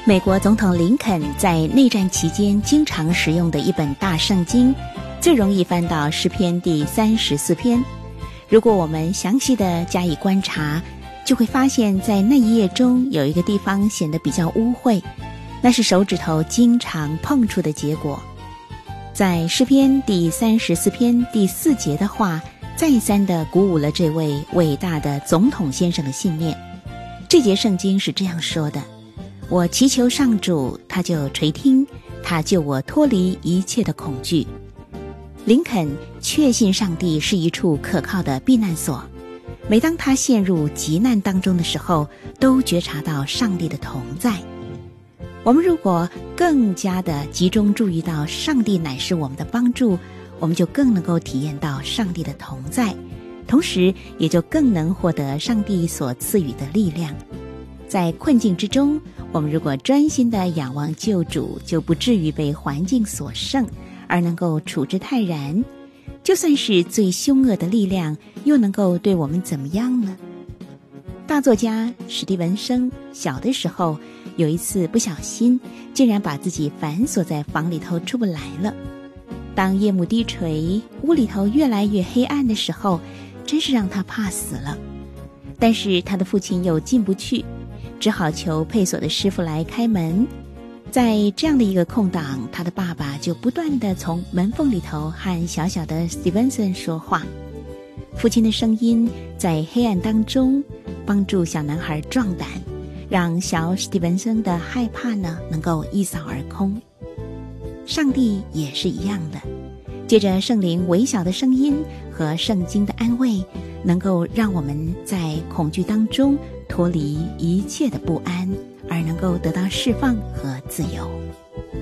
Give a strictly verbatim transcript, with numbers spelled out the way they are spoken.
美国总统林肯在内战期间经常使用的一本大圣经，最容易翻到诗篇第三十四篇。如果我们详细的加以观察，就会发现在那一页中有一个地方显得比较污秽，那是手指头经常碰触的结果。在诗篇第三十四篇第四节的话，再三地鼓舞了这位伟大的总统先生的信念。这节圣经是这样说的：我祈求上主，他就垂听，他救我脱离一切的恐惧。林肯确信上帝是一处可靠的避难所，每当他陷入急难当中的时候，都觉察到上帝的同在。我们如果更加的集中注意到上帝乃是我们的帮助，我们就更能够体验到上帝的同在，同时也就更能获得上帝所赐予的力量。在困境之中，我们如果专心的仰望救主，就不至于被环境所胜，而能够处之泰然。就算是最凶恶的力量，又能够对我们怎么样呢？大作家史蒂文森小的时候有一次不小心，竟然把自己反锁在房里头出不来了。当夜幕低垂，屋里头越来越黑暗的时候，真是让他怕死了。但是他的父亲又进不去，只好求配锁的师傅来开门。在这样的一个空档，他的爸爸就不断地从门缝里头和小小的史蒂文森说话。父亲的声音在黑暗当中帮助小男孩壮胆，让小史蒂文森的害怕呢能够一扫而空。上帝也是一样的，借着圣灵微小的声音和圣经的安慰，能够让我们在恐惧当中脱离一切的不安，而能够得到释放和自由。